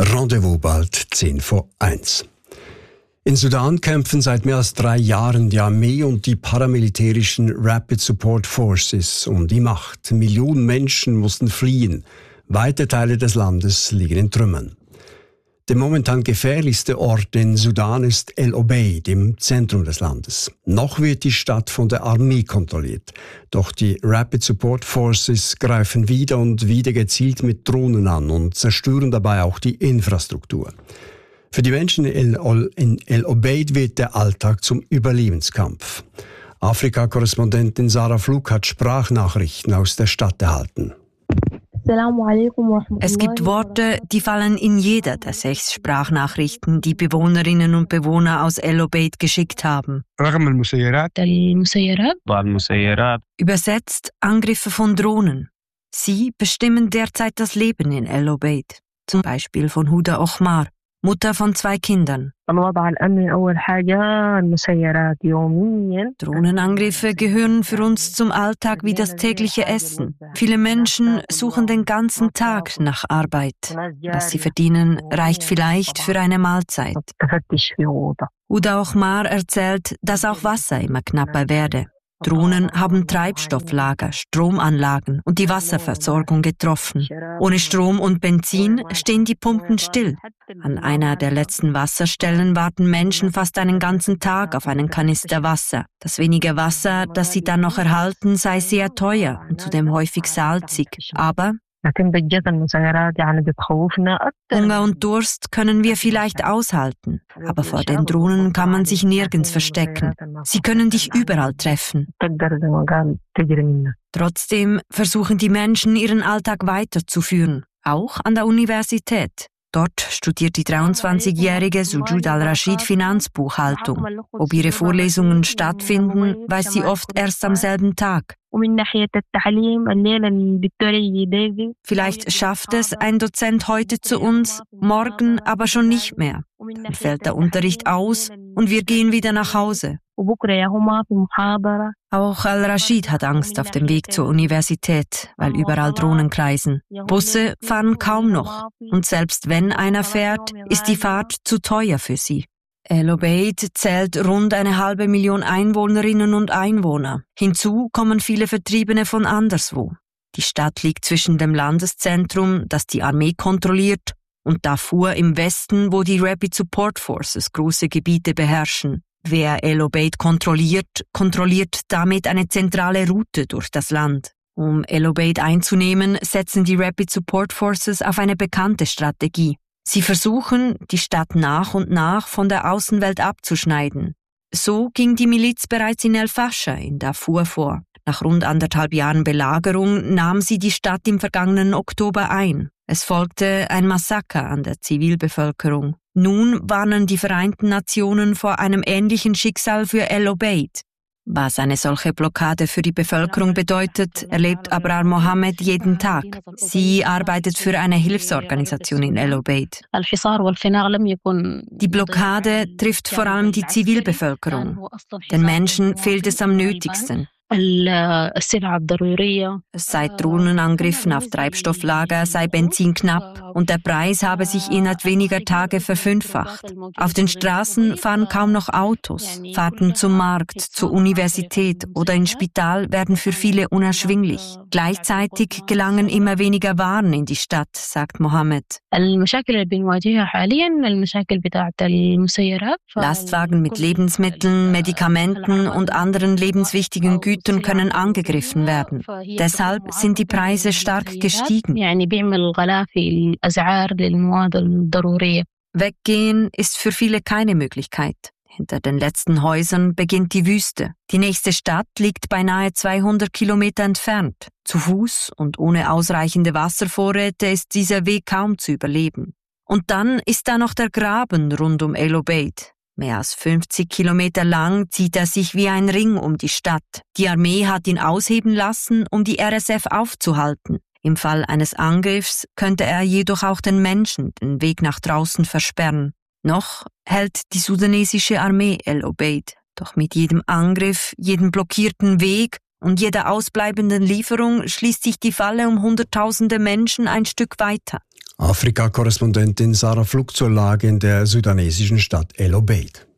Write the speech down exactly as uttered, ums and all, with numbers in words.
Rendezvous bald zehn vor eins. In Sudan kämpfen seit mehr als drei Jahren die Armee und die paramilitärischen Rapid Support Forces um die Macht. Millionen Menschen mussten fliehen. Weite Teile des Landes liegen in Trümmern. Der momentan gefährlichste Ort in Sudan ist El Obeid, im Zentrum des Landes. Noch wird die Stadt von der Armee kontrolliert. Doch die Rapid Support Forces greifen wieder und wieder gezielt mit Drohnen an und zerstören dabei auch die Infrastruktur. Für die Menschen in El Obeid wird der Alltag zum Überlebenskampf. Afrika-Korrespondentin Sarah Flug hat Sprachnachrichten aus der Stadt erhalten. Es gibt Worte, die fallen in jeder der sechs Sprachnachrichten, die Bewohnerinnen und Bewohner aus El Obeid geschickt haben. Übersetzt Angriffe von Drohnen. Sie bestimmen derzeit das Leben in El Obeid. Zum Beispiel von Huda Ochmar, Mutter von zwei Kindern. Drohnenangriffe gehören für uns zum Alltag wie das tägliche Essen. Viele Menschen suchen den ganzen Tag nach Arbeit. Was sie verdienen, reicht vielleicht für eine Mahlzeit. Huda Ochmar erzählt, dass auch Wasser immer knapper werde. Drohnen haben Treibstofflager, Stromanlagen und die Wasserversorgung getroffen. Ohne Strom und Benzin stehen die Pumpen still. An einer der letzten Wasserstellen warten Menschen fast einen ganzen Tag auf einen Kanister Wasser. Das wenige Wasser, das sie dann noch erhalten, sei sehr teuer und zudem häufig salzig. Aber Hunger und Durst können wir vielleicht aushalten, aber vor den Drohnen kann man sich nirgends verstecken. Sie können dich überall treffen. Trotzdem versuchen die Menschen, ihren Alltag weiterzuführen, auch an der Universität. Dort studiert die dreiundzwanzigjährige Sujud al-Rashid Finanzbuchhaltung. Ob ihre Vorlesungen stattfinden, weiß sie oft erst am selben Tag. Vielleicht schafft es ein Dozent heute zu uns, morgen aber schon nicht mehr. Dann fällt der Unterricht aus und wir gehen wieder nach Hause. Auch Al-Rashid hat Angst auf dem Weg zur Universität, weil überall Drohnen kreisen. Busse fahren kaum noch und selbst wenn einer fährt, ist die Fahrt zu teuer für sie. El Obeid zählt rund eine halbe Million Einwohnerinnen und Einwohner. Hinzu kommen viele Vertriebene von anderswo. Die Stadt liegt zwischen dem Landeszentrum, das die Armee kontrolliert, und Darfur im Westen, wo die Rapid Support Forces große Gebiete beherrschen. Wer El Obeid kontrolliert, kontrolliert damit eine zentrale Route durch das Land. Um El Obeid einzunehmen, setzen die Rapid Support Forces auf eine bekannte Strategie. Sie versuchen, die Stadt nach und nach von der Außenwelt abzuschneiden. So ging die Miliz bereits in El Fasher in Darfur vor. Nach rund anderthalb Jahren Belagerung nahm sie die Stadt im vergangenen Oktober ein. Es folgte ein Massaker an der Zivilbevölkerung. Nun warnen die Vereinten Nationen vor einem ähnlichen Schicksal für El Obeid. Was eine solche Blockade für die Bevölkerung bedeutet, erlebt Abrar Mohammed jeden Tag. Sie arbeitet für eine Hilfsorganisation in El Obeid. Die Blockade trifft vor allem die Zivilbevölkerung. Den Menschen fehlt es am nötigsten. Es sei Drohnenangriffen auf Treibstofflager, sei Benzin knapp und der Preis habe sich innerhalb weniger Tage verfünffacht. Auf den Straßen fahren kaum noch Autos. Fahrten zum Markt, zur Universität oder ins Spital werden für viele unerschwinglich. Gleichzeitig gelangen immer weniger Waren in die Stadt, sagt Mohammed. Lastwagen mit Lebensmitteln, Medikamenten und anderen lebenswichtigen Gütern können angegriffen werden. Deshalb sind die Preise stark gestiegen. Weggehen ist für viele keine Möglichkeit. Hinter den letzten Häusern beginnt die Wüste. Die nächste Stadt liegt beinahe zweihundert Kilometer entfernt. Zu Fuß und ohne ausreichende Wasservorräte ist dieser Weg kaum zu überleben. Und dann ist da noch der Graben rund um El Obeid. Mehr als fünfzig Kilometer lang zieht er sich wie ein Ring um die Stadt. Die Armee hat ihn ausheben lassen, um die R S F aufzuhalten. Im Fall eines Angriffs könnte er jedoch auch den Menschen den Weg nach draußen versperren. Noch hält die sudanesische Armee El Obeid. Doch mit jedem Angriff, jedem blockierten Weg und jeder ausbleibenden Lieferung schließt sich die Falle um Hunderttausende Menschen ein Stück weiter. Afrika-Korrespondentin Sarah Flug zur Lage in der sudanesischen Stadt El Obeid.